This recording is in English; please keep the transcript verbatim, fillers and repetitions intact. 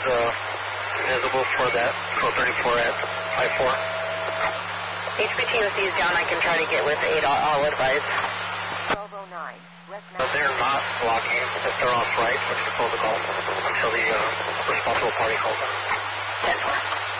uh, visible for that code thirty-four at five four. H P T O C is down. I can try to get with eight. I'll, I'll advise. twelve oh nine. But they're not blocking. If they're off right, which is protocol, until the uh, responsible party calls them. ten four.